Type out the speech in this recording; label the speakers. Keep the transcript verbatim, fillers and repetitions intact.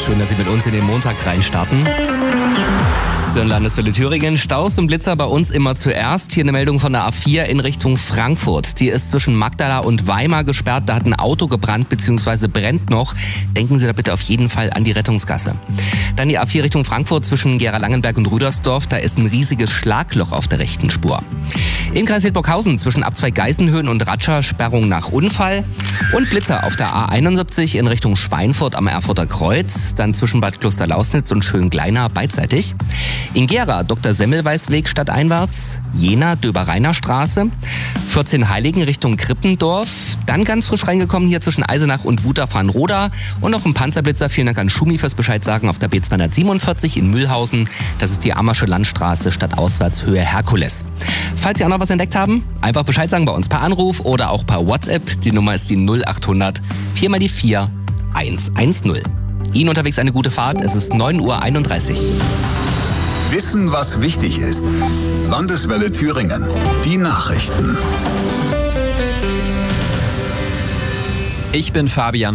Speaker 1: Schön, dass Sie mit uns in den Montag reinstarten. So, in Landeswelle Thüringen. Staus und Blitzer bei uns immer zuerst. Hier eine Meldung von der A vier in Richtung Frankfurt. Die ist zwischen Magdala und Weimar gesperrt. Da hat ein Auto gebrannt bzw. brennt noch. Denken Sie da bitte auf jeden Fall an die Rettungsgasse. Dann die A vier Richtung Frankfurt zwischen Gera-Langenberg und Rüdersdorf. Da ist ein riesiges Schlagloch auf der rechten Spur. Im Kreis Hildburghausen zwischen Abzweig Geißenhöhen und Ratscha Sperrung nach Unfall. Und Blitzer auf der A einundsiebzig in Richtung Schweinfurt am Erfurter Kreuz. Dann zwischen Bad Klosterlausnitz und Schöngleina beidseitig. In Gera Doktor Semmelweis-Weg stadteinwärts, Jena Döber-Rainer Straße, vierzehn Heiligen Richtung Krippendorf, dann ganz frisch reingekommen hier zwischen Eisenach und Wutach-Farnroda und noch ein Panzerblitzer, vielen Dank an Schumi fürs Bescheid sagen, auf der B zweihundertsiebenundvierzig in Mühlhausen, das ist die Ammersche Landstraße stadtauswärts Höhe Herkules. Falls Sie auch noch was entdeckt haben, einfach Bescheid sagen bei uns per Anruf oder auch per WhatsApp, die Nummer ist die null achthundert vier mal die vier hundertzehn. Ihnen unterwegs eine gute Fahrt, es ist neun Uhr einunddreißig.
Speaker 2: Wissen, was wichtig ist. Landeswelle Thüringen. Die Nachrichten.
Speaker 3: Ich bin Fabian